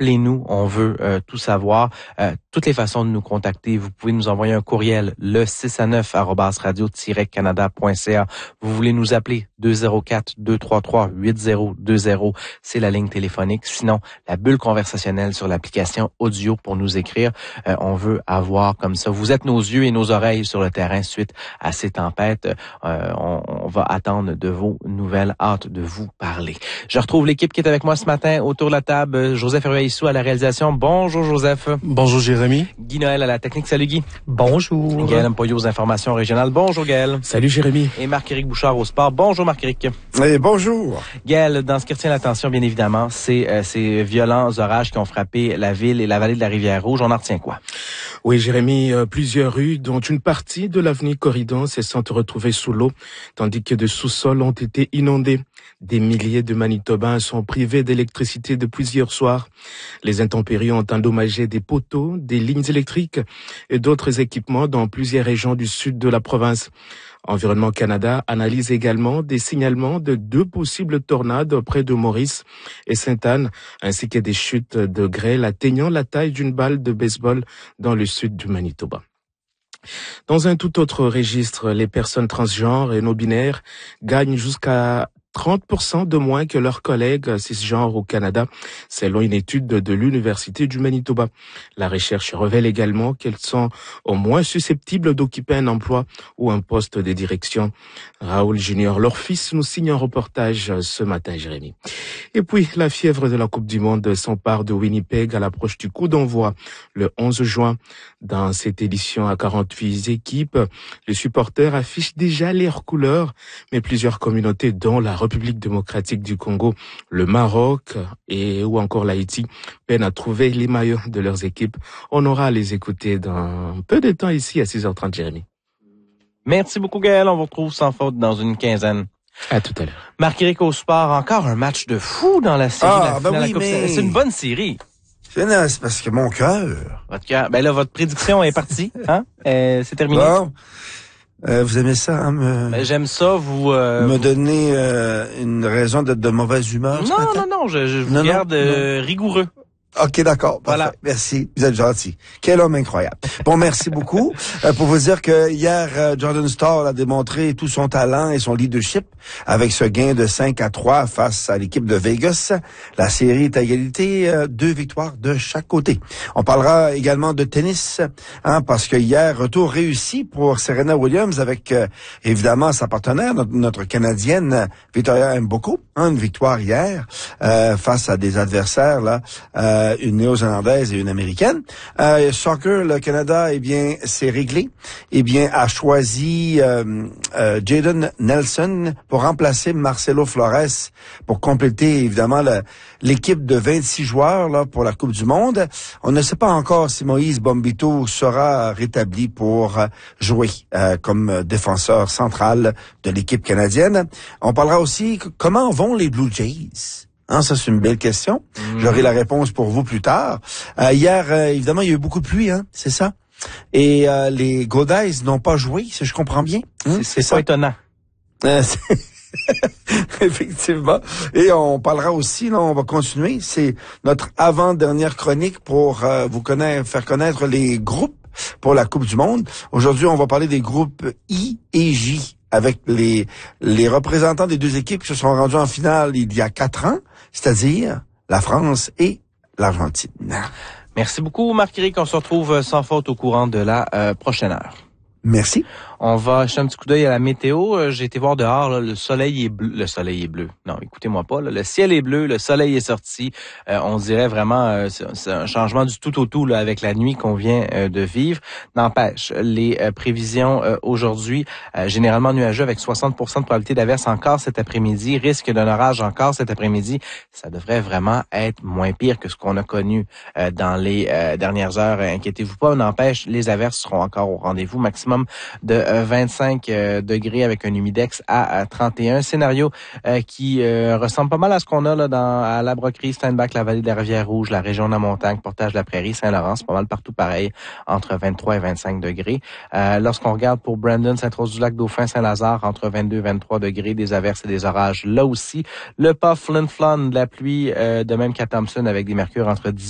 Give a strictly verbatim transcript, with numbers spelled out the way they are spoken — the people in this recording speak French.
appelez-nous, on veut euh, tout savoir. Euh, toutes les façons de nous contacter, vous pouvez nous envoyer un courriel, le six à neuf arobase radio tiret canada point c a. Vous voulez nous appeler, deux zéro quatre, deux trois trois, huit zéro deux zéro, c'est la ligne téléphonique. Sinon, la bulle conversationnelle sur l'application audio pour nous écrire. Euh, on veut avoir comme ça. Vous êtes nos yeux et nos oreilles sur le terrain suite à ces tempêtes. Euh, on, on va attendre de vos nouvelles, hâte de vous parler. Je retrouve l'équipe qui est avec moi ce matin autour de la table. Joseph Hervé-Issou à la réalisation. Bonjour Joseph. Bonjour Jérémy. Guy Noël à la technique. Salut Guy. Bonjour. Gaël Mpoyo aux informations régionales. Bonjour Gaël. Salut Jérémy. Et Marc-Éric Bouchard au sport. Bonjour Marc-Éric. Et bonjour. Gaël, dans ce qui retient l'attention, bien évidemment, c'est euh, ces violents orages qui ont frappé la ville et la vallée de la Rivière-Rouge. On en retient quoi? Oui Jérémy, euh, plusieurs rues, dont une partie de l'avenue Corridon, se sont retrouvées sous l'eau, tandis que de sous-sols ont été inondés. Des milliers de Manitobains sont privés d'électricité depuis hier soir. Les intempéries ont endommagé des poteaux, des lignes électriques et d'autres équipements dans plusieurs régions du sud de la province. Environnement Canada analyse également des signalements de deux possibles tornades près de Maurice et Sainte-Anne, ainsi que des chutes de grêle atteignant la taille d'une balle de baseball dans le sud du Manitoba. Dans un tout autre registre, les personnes transgenres et non-binaires gagnent jusqu'à trente pour cent de moins que leurs collègues cisgenres au Canada, selon une étude de l'Université du Manitoba. La recherche révèle également qu'elles sont au moins susceptibles d'occuper un emploi ou un poste de direction. Raoul Junior, leur fils, nous signe un reportage ce matin, Jérémy. Et puis, la fièvre de la Coupe du Monde s'empare de Winnipeg à l'approche du coup d'envoi le onze juin. Dans cette édition à quarante-huit équipes, les supporters affichent déjà leurs couleurs, mais plusieurs communautés, dont la République démocratique du Congo, le Maroc et ou encore l'Haïti, peinent à trouver les maillots de leurs équipes. On aura à les écouter dans peu de temps ici à six heures trente, Jérémy. Merci beaucoup Gaël, on vous retrouve sans faute dans une quinzaine. À tout à l'heure. Marc-Éric au sport, encore un match de fou dans la série. Ah, la ben finale oui, la Coupe. mais... C'est une bonne série. C'est parce que mon cœur... Votre cœur. Ben là, votre prédiction est partie. Hein? Euh, c'est terminé. Bon, euh, vous aimez ça, hein, me... Ben, j'aime ça, vous... Euh, me vous... donner euh, une raison d'être de mauvaise humeur Non, ce matin? non, non, je, je vous non, garde non, euh, non. rigoureux. OK, d'accord. Parfait. Voilà. Merci. Vous êtes gentil. Quel homme incroyable. Bon, merci beaucoup. Euh, pour vous dire que hier, euh, Jordan Staal a démontré tout son talent et son leadership avec ce gain de cinq à trois face à l'équipe de Vegas. La série est à égalité, euh, deux victoires de chaque côté. On parlera également de tennis, hein, parce que hier, retour réussi pour Serena Williams avec, euh, évidemment, sa partenaire, notre, notre Canadienne Victoria Mboko. Hein, une victoire hier euh, face à des adversaires, là, euh, une néo-zélandaise et une américaine. Euh, soccer, le Canada, eh bien, c'est réglé. Eh bien, a choisi euh, euh, Jaden Nelson pour remplacer Marcelo Flores pour compléter, évidemment, le, l'équipe de vingt-six joueurs là pour la Coupe du Monde. On ne sait pas encore si Moïse Bombito sera rétabli pour jouer euh, comme défenseur central de l'équipe canadienne. On parlera aussi comment vont les Blue Jays. Hein, ça, c'est une belle question. Mmh. J'aurai la réponse pour vous plus tard. Euh, hier, euh, évidemment, il y a eu beaucoup de pluie, hein, c'est ça? Et euh, les Goldies n'ont pas joué, si je comprends bien. Hein? C'est, c'est, c'est pas étonnant. Euh, Effectivement. Et on parlera aussi, là, on va continuer, c'est notre avant-dernière chronique pour euh, vous connaître, faire connaître les groupes pour la Coupe du Monde. Aujourd'hui, on va parler des groupes I et J, avec les les représentants des deux équipes qui se sont rendus en finale il y a quatre ans, c'est-à-dire la France et l'Argentine. Merci beaucoup, Marc-Éric. On se retrouve sans faute au courant de la euh, prochaine heure. Merci. On va jeter un petit coup d'œil à la météo. J'ai été voir dehors, là, le soleil est bleu. Le soleil est bleu. Non, écoutez-moi pas. Là, le ciel est bleu, le soleil est sorti. Euh, on dirait vraiment, euh, c'est, c'est un changement du tout au tout là, avec la nuit qu'on vient euh, de vivre. N'empêche, les euh, prévisions euh, aujourd'hui, euh, généralement nuageux avec soixante pour cent de probabilité d'averse encore cet après-midi, risque d'un orage encore cet après-midi. Ça devrait vraiment être moins pire que ce qu'on a connu euh, dans les euh, dernières heures. Inquiétez-vous pas. N'empêche, les averses seront encore au rendez-vous. Maximum de vingt-cinq euh, degrés avec un humidex à, à trente et un. Scénario euh, qui euh, ressemble pas mal à ce qu'on a là dans à la Brockerie, Steinbach, la vallée de la Rivière-Rouge, la région de la Montagne, Portage de la Prairie, Saint-Laurent, c'est pas mal partout pareil, entre vingt-trois et vingt-cinq degrés. Euh, lorsqu'on regarde pour Brandon, Sainte-Rose-du-Lac, Dauphin, Saint-Lazare, entre vingt-deux et vingt-trois degrés, des averses et des orages là aussi. Le Pas, Flin Flon, de la pluie, euh, de même qu'à Thompson avec des mercures entre dix